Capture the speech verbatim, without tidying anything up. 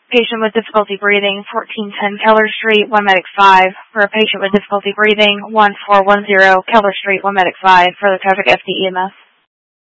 patient with difficulty breathing, fourteen ten Keller Street, one medic five. For a patient with difficulty breathing, one four one zero Keller Street, one medic five. For the traffic F D E M S.